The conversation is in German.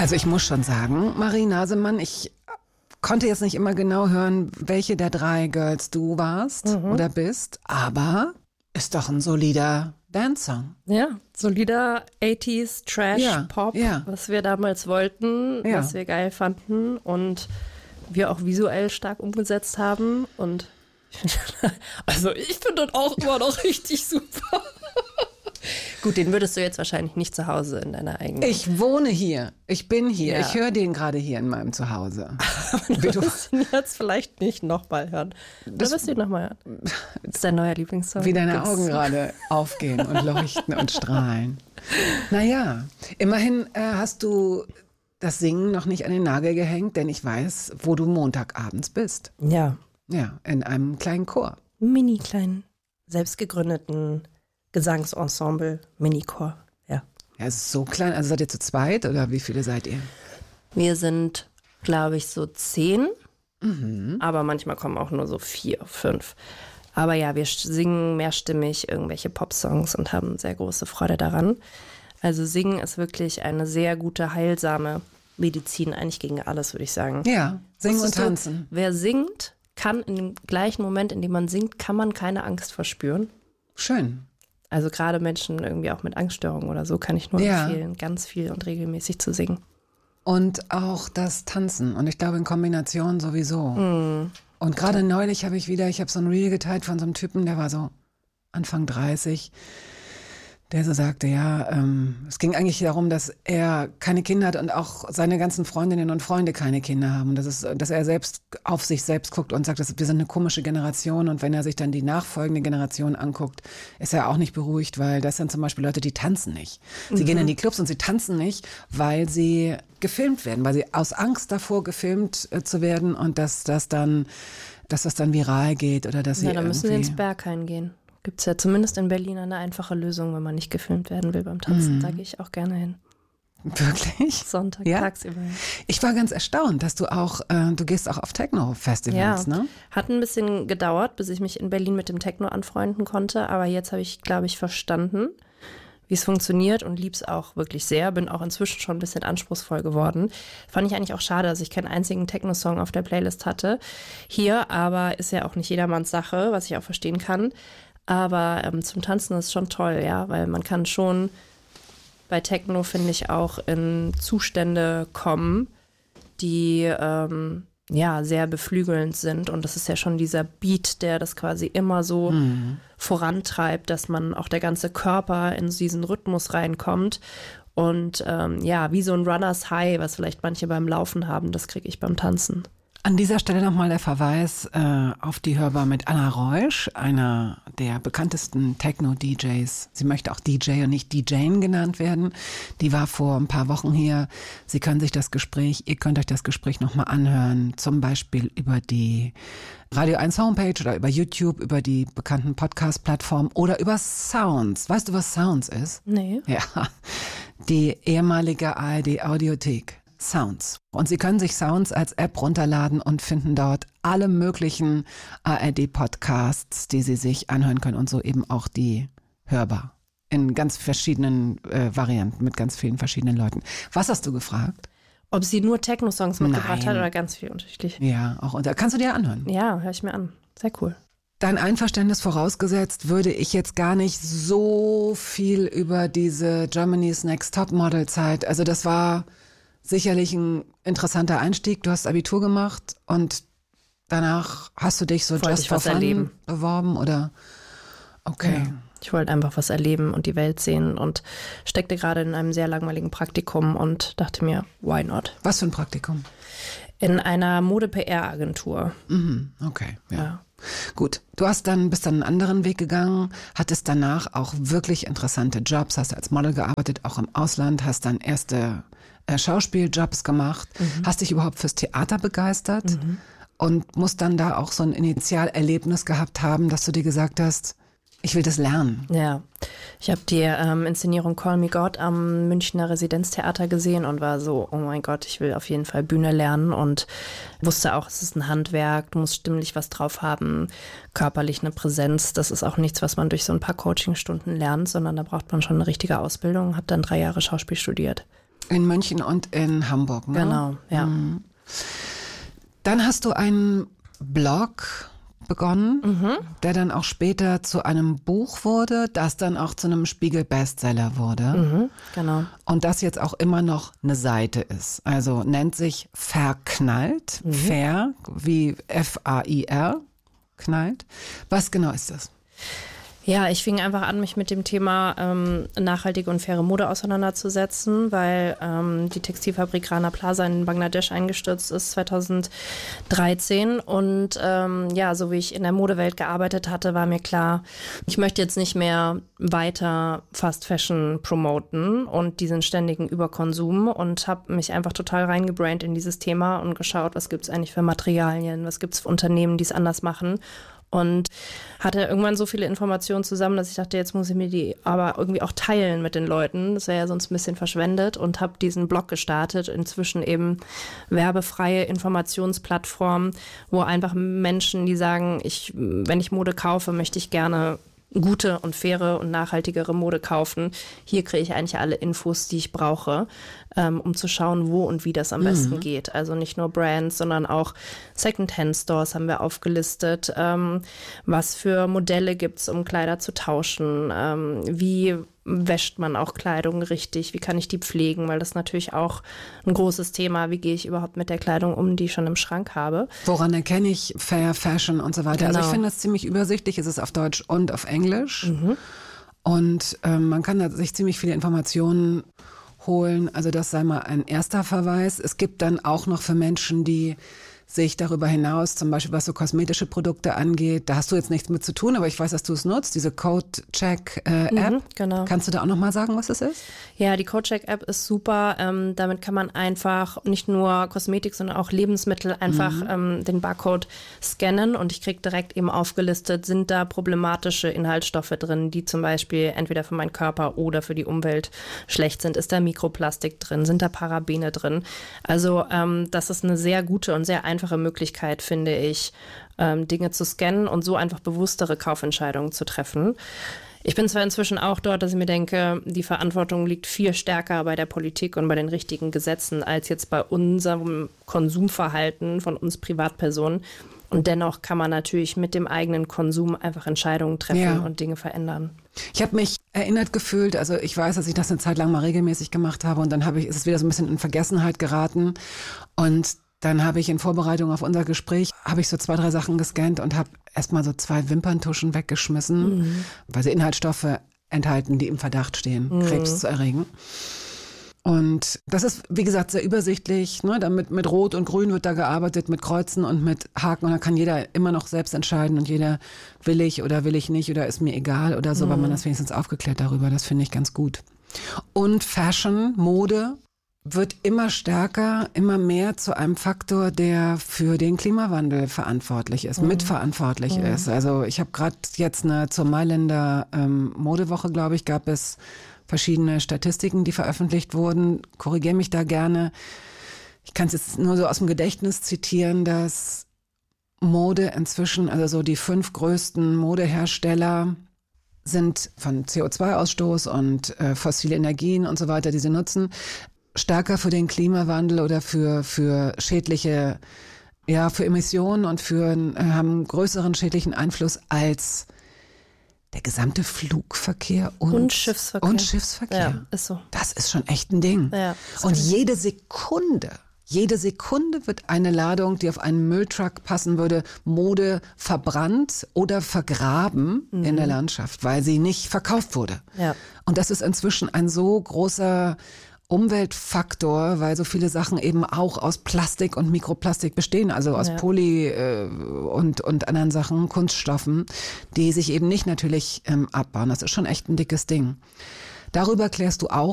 Also ich muss schon sagen, Marie Nasemann, ich konnte jetzt nicht immer genau hören, welche der 3 Girls du warst oder bist, aber ist doch ein solider Dance-Song. Ja, solider 80s Trash-Pop, was wir damals wollten, was wir geil fanden und wir auch visuell stark umgesetzt haben. Und also ich finde das auch immer noch richtig super. Gut, den würdest du jetzt wahrscheinlich nicht zu Hause in deiner eigenen... Ich wohne hier, ich bin hier, ich höre den gerade hier in meinem Zuhause. Du wirst ihn jetzt vielleicht nicht nochmal hören. Du wirst ihn nochmal hören. Das ist dein neuer Lieblingssong. Wie deine Augen gerade aufgehen und leuchten und strahlen. Naja, immerhin hast du das Singen noch nicht an den Nagel gehängt, denn ich weiß, wo du Montagabends bist. Ja. Ja, in einem kleinen Chor. Mini-kleinen, selbstgegründeten Gesangsensemble, Minichor, ja. Ja, es ist so klein. Also seid ihr zu zweit oder wie viele seid ihr? Wir sind, glaube ich, so 10, aber manchmal kommen auch nur so 4, 5. Aber ja, wir singen mehrstimmig irgendwelche Popsongs und haben sehr große Freude daran. Also singen ist wirklich eine sehr gute, heilsame Medizin eigentlich gegen alles, würde ich sagen. Ja, singen und tanzen. Wer singt, kann in dem gleichen Moment, in dem man singt, kann man keine Angst verspüren. Schön. Also gerade Menschen irgendwie auch mit Angststörungen oder so kann ich nur empfehlen, ganz viel und regelmäßig zu singen. Und auch das Tanzen. Und ich glaube in Kombination sowieso. Und gerade neulich habe ich so ein Reel geteilt von so einem Typen, der war so Anfang 30, der so sagte, es ging eigentlich darum, dass er keine Kinder hat und auch seine ganzen Freundinnen und Freunde keine Kinder haben. Und dass er selbst auf sich selbst guckt und sagt, wir sind eine komische Generation. Und wenn er sich dann die nachfolgende Generation anguckt, ist er auch nicht beruhigt, weil das sind zum Beispiel Leute, die tanzen nicht. Sie gehen in die Clubs und sie tanzen nicht, weil sie gefilmt werden, weil sie aus Angst davor gefilmt zu werden und dass das dann viral geht oder dass sie dann müssen sie ins Berghain gehen. Gibt es ja zumindest in Berlin eine einfache Lösung, wenn man nicht gefilmt werden will beim Tanzen. Da gehe ich auch gerne hin. Wirklich? Sonntag, tagsüber. Ich war ganz erstaunt, dass du gehst auch auf Techno-Festivals, ne? Hat ein bisschen gedauert, bis ich mich in Berlin mit dem Techno anfreunden konnte. Aber jetzt habe ich, glaube ich, verstanden, wie es funktioniert und lieb's auch wirklich sehr. Bin auch inzwischen schon ein bisschen anspruchsvoll geworden. Fand ich eigentlich auch schade, dass ich keinen einzigen Techno-Song auf der Playlist hatte. Hier aber ist ja auch nicht jedermanns Sache, was ich auch verstehen kann. Aber zum Tanzen ist schon toll, ja, weil man kann schon bei Techno, finde ich, auch in Zustände kommen, die sehr beflügelnd sind. Und das ist ja schon dieser Beat, der das quasi immer so vorantreibt, dass man auch der ganze Körper in diesen Rhythmus reinkommt. Und wie so ein Runners High, was vielleicht manche beim Laufen haben, das kriege ich beim Tanzen. An dieser Stelle nochmal der Verweis auf die Hörbar mit Anna Reusch, einer der bekanntesten Techno-DJs. Sie möchte auch DJ und nicht DJing genannt werden. Die war vor ein paar Wochen hier. Ihr könnt euch das Gespräch nochmal anhören, zum Beispiel über die Radio 1 Homepage oder über YouTube, über die bekannten Podcast-Plattformen oder über Sounds. Weißt du, was Sounds ist? Nee. Ja, die ehemalige ARD-Audiothek. Sounds. Und Sie können sich Sounds als App runterladen und finden dort alle möglichen ARD-Podcasts, die Sie sich anhören können und so eben auch die Hörbar. In ganz verschiedenen Varianten, mit ganz vielen verschiedenen Leuten. Was hast du gefragt? Ob sie nur Techno-Songs mitgebracht hat oder ganz viel unterschiedlich. Ja, auch unter. Kannst du dir anhören? Ja, höre ich mir an. Sehr cool. Dein Einverständnis vorausgesetzt, würde ich jetzt gar nicht so viel über diese Germany's Next Top-Model-Zeit, also das war sicherlich ein interessanter Einstieg. Du hast Abitur gemacht und danach hast du dich so just for fun beworben, oder? Okay. Ja, ich wollte einfach was erleben und die Welt sehen und steckte gerade in einem sehr langweiligen Praktikum und dachte mir, why not? Was für ein Praktikum? In einer Mode-PR-Agentur. Okay, ja. Gut, bist dann einen anderen Weg gegangen, hattest danach auch wirklich interessante Jobs, hast als Model gearbeitet, auch im Ausland, hast dann erste Schauspieljobs gemacht, hast dich überhaupt fürs Theater begeistert und musst dann da auch so ein Initialerlebnis gehabt haben, dass du dir gesagt hast, ich will das lernen. Ja, ich habe die Inszenierung Call Me God am Münchner Residenztheater gesehen und war so, oh mein Gott, ich will auf jeden Fall Bühne lernen und wusste auch, es ist ein Handwerk, du musst stimmlich was drauf haben, körperlich eine Präsenz. Das ist auch nichts, was man durch so ein paar Coachingstunden lernt, sondern da braucht man schon eine richtige Ausbildung. Habe dann 3 Jahre Schauspiel studiert. In München und in Hamburg, ne? Genau, ja. Dann hast du einen Blog begonnen, der dann auch später zu einem Buch wurde, das dann auch zu einem Spiegel-Bestseller wurde. Genau. Und das jetzt auch immer noch eine Seite ist. Also nennt sich Verknallt, Fair, wie F-A-I-R, knallt. Was genau ist das? Ja, ich fing einfach an, mich mit dem Thema nachhaltige und faire Mode auseinanderzusetzen, weil die Textilfabrik Rana Plaza in Bangladesch eingestürzt ist 2013. Und so wie ich in der Modewelt gearbeitet hatte, war mir klar, ich möchte jetzt nicht mehr weiter Fast Fashion promoten und diesen ständigen Überkonsum und habe mich einfach total reingebraint in dieses Thema und geschaut, was gibt es eigentlich für Materialien, was gibt es für Unternehmen, die es anders machen. Und hatte irgendwann so viele Informationen zusammen, dass ich dachte, jetzt muss ich mir die aber irgendwie auch teilen mit den Leuten. Das wäre ja sonst ein bisschen verschwendet und habe diesen Blog gestartet. Inzwischen eben werbefreie Informationsplattform, wo einfach Menschen, die sagen, wenn ich Mode kaufe, möchte ich gerne gute und faire und nachhaltigere Mode kaufen. Hier kriege ich eigentlich alle Infos, die ich brauche, um zu schauen, wo und wie das am besten geht. Also nicht nur Brands, sondern auch Secondhand-Stores haben wir aufgelistet. Was für Modelle gibt es, um Kleider zu tauschen? Wie wäscht man auch Kleidung richtig? Wie kann ich die pflegen? Weil das ist natürlich auch ein großes Thema. Wie gehe ich überhaupt mit der Kleidung um, die ich schon im Schrank habe? Woran erkenne ich Fair Fashion und so weiter? Genau. Also ich finde das ziemlich übersichtlich. Es ist auf Deutsch und auf Englisch. Und man kann da sich ziemlich viele Informationen holen. Also das sei mal ein erster Verweis. Es gibt dann auch noch für Menschen, die sich darüber hinaus, zum Beispiel was so kosmetische Produkte angeht, da hast du jetzt nichts mit zu tun, aber ich weiß, dass du es nutzt, diese Code-Check-App. Genau. Kannst du da auch nochmal sagen, was es ist? Ja, die Code-Check-App ist super. Damit kann man einfach nicht nur Kosmetik, sondern auch Lebensmittel einfach den Barcode scannen und ich kriege direkt eben aufgelistet, sind da problematische Inhaltsstoffe drin, die zum Beispiel entweder für meinen Körper oder für die Umwelt schlecht sind. Ist da Mikroplastik drin? Sind da Parabene drin? Also das ist eine sehr gute und sehr einfache Möglichkeit, finde ich, Dinge zu scannen und so einfach bewusstere Kaufentscheidungen zu treffen. Ich bin zwar inzwischen auch dort, dass ich mir denke, die Verantwortung liegt viel stärker bei der Politik und bei den richtigen Gesetzen als jetzt bei unserem Konsumverhalten von uns Privatpersonen. Und dennoch kann man natürlich mit dem eigenen Konsum einfach Entscheidungen treffen und Dinge verändern. Ich habe mich erinnert gefühlt, also ich weiß, dass ich das eine Zeit lang mal regelmäßig gemacht habe und dann ist es wieder so ein bisschen in Vergessenheit geraten und dann habe ich in Vorbereitung auf unser Gespräch, habe ich so 2, 3 Sachen gescannt und habe erstmal so 2 Wimperntuschen weggeschmissen, weil sie Inhaltsstoffe enthalten, die im Verdacht stehen, Krebs zu erregen. Und das ist, wie gesagt, sehr übersichtlich. Ne? Damit mit Rot und Grün wird da gearbeitet, mit Kreuzen und mit Haken. Und da kann jeder immer noch selbst entscheiden und jeder will ich oder will ich nicht oder ist mir egal oder so, weil man das wenigstens aufgeklärt darüber. Das finde ich ganz gut. Und Fashion, Mode wird immer stärker, immer mehr zu einem Faktor, der für den Klimawandel verantwortlich ist, mitverantwortlich ist. Also ich habe gerade jetzt zur Mailänder Modewoche, glaube ich, gab es verschiedene Statistiken, die veröffentlicht wurden. Korrigiere mich da gerne. Ich kann es jetzt nur so aus dem Gedächtnis zitieren, dass Mode inzwischen, also so die 5 größten Modehersteller sind von CO2-Ausstoß und fossile Energien und so weiter, die sie nutzen, stärker für den Klimawandel oder für schädliche, für Emissionen und haben größeren schädlichen Einfluss als der gesamte Flugverkehr und Schiffsverkehr. Ja, ist so. Das ist schon echt ein Ding. Ja, und jede Sekunde wird eine Ladung, die auf einen Mülltruck passen würde, Mode verbrannt oder vergraben in der Landschaft, weil sie nicht verkauft wurde. Ja. Und das ist inzwischen ein so großer Umweltfaktor, weil so viele Sachen eben auch aus Plastik und Mikroplastik bestehen, also aus Poly und anderen Sachen, Kunststoffen, die sich eben nicht natürlich abbauen. Das ist schon echt ein dickes Ding. Darüber klärst du auch